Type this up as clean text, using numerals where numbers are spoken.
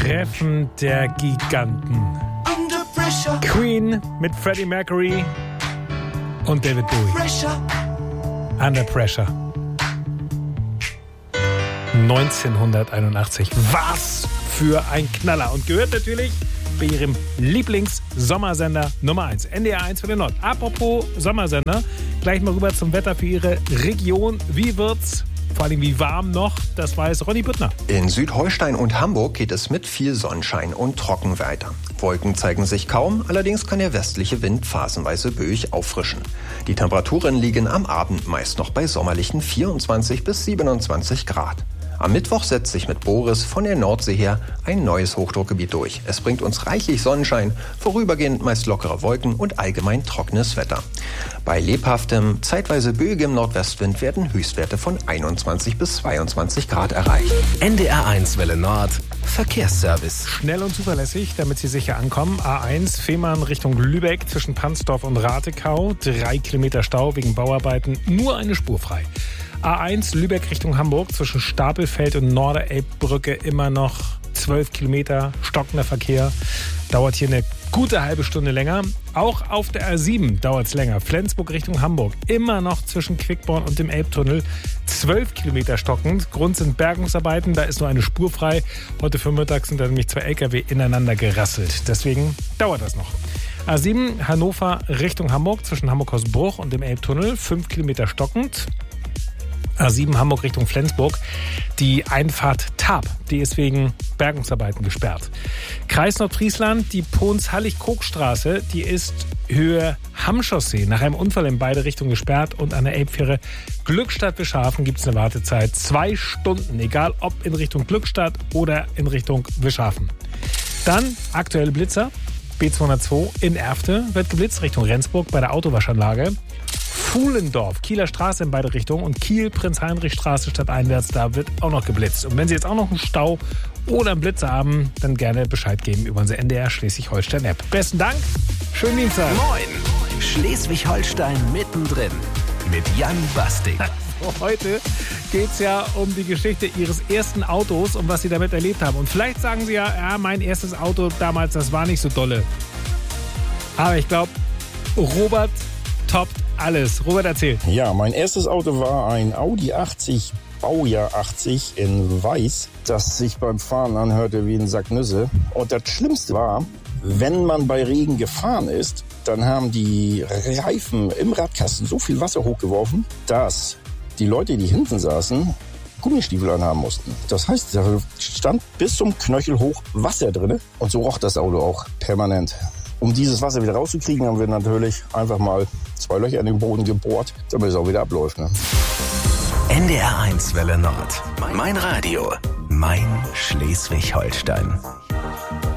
Treffen der Giganten. Queen mit Freddie Mercury und David Bowie. Under Pressure. 1981. Was für ein Knaller. Und gehört natürlich bei ihrem Lieblings-Sommersender Nummer 1. NDR 1 für den Nord. Apropos Sommersender, gleich mal rüber zum Wetter für Ihre Region. Wie wird's? Vor allem wie warm noch, das weiß Ronny Büttner. In Südholstein und Hamburg geht es mit viel Sonnenschein und trocken weiter. Wolken zeigen sich kaum, allerdings kann der westliche Wind phasenweise böig auffrischen. Die Temperaturen liegen am Abend meist noch bei sommerlichen 24 bis 27 Grad. Am Mittwoch setzt sich mit Boris von der Nordsee her ein neues Hochdruckgebiet durch. Es bringt uns reichlich Sonnenschein, vorübergehend meist lockere Wolken und allgemein trockenes Wetter. Bei lebhaftem, zeitweise böigem Nordwestwind werden Höchstwerte von 21 bis 22 Grad erreicht. NDR 1 Welle Nord, Verkehrsservice. Schnell und zuverlässig, damit Sie sicher ankommen. A1 Fehmarn Richtung Lübeck zwischen Pansdorf und Ratekau. 3 Kilometer Stau wegen Bauarbeiten, nur eine Spur frei. A1 Lübeck Richtung Hamburg zwischen Stapelfeld und Norderelbbrücke immer noch 12 Kilometer stockender Verkehr. Dauert hier eine gute halbe Stunde länger. Auch auf der A7 dauert es länger. Flensburg Richtung Hamburg immer noch zwischen Quickborn und dem Elbtunnel 12 Kilometer stockend. Grund sind Bergungsarbeiten, da ist nur eine Spur frei. Heute Vormittag sind da nämlich 2 LKW ineinander gerasselt. Deswegen dauert das noch. A7 Hannover Richtung Hamburg zwischen Hamburg-Hausbruch und dem Elbtunnel 5 Kilometer stockend. A7 Hamburg Richtung Flensburg. Die Einfahrt Tarp, die ist wegen Bergungsarbeiten gesperrt. Kreis Nordfriesland, die Pons-Hallig-Kook-Straße, die ist Höhe Hamm-Chaussee nach einem Unfall in beide Richtungen gesperrt. Und an der Elbfähre Glückstadt-Wischhafen gibt es eine Wartezeit 2 Stunden, egal ob in Richtung Glückstadt oder in Richtung Wischhafen. Dann aktuelle Blitzer. B202 in Erfte wird geblitzt Richtung Rendsburg bei der Autowaschanlage. Fuhlendorf, Kieler Straße in beide Richtungen und Kiel, Prinz-Heinrich-Straße stadteinwärts, da wird auch noch geblitzt. Und wenn Sie jetzt auch noch einen Stau oder einen Blitzer haben, dann gerne Bescheid geben über unsere NDR Schleswig-Holstein-App. Besten Dank, schönen Dienstag. Moin, Schleswig-Holstein mittendrin mit Jan Bastik. Heute geht es ja um die Geschichte Ihres ersten Autos und was Sie damit erlebt haben. Und vielleicht sagen Sie ja, mein erstes Auto damals, das war nicht so dolle. Aber ich glaube, Robert toppt alles. Robert, erzähl. Ja, mein erstes Auto war ein Audi 80, Baujahr 80 in Weiß, das sich beim Fahren anhörte wie ein Sack Nüsse. Und das Schlimmste war, wenn man bei Regen gefahren ist, dann haben die Reifen im Radkasten so viel Wasser hochgeworfen, dass die Leute, die hinten saßen, Gummistiefel anhaben mussten. Das heißt, da stand bis zum Knöchel hoch Wasser drin und so roch das Auto auch permanent. Um dieses Wasser wieder rauszukriegen, haben wir natürlich einfach mal 2 Löcher in den Boden gebohrt, damit es auch wieder abläuft. Ne? NDR 1 Welle Nord. Mein Radio. Mein Schleswig-Holstein.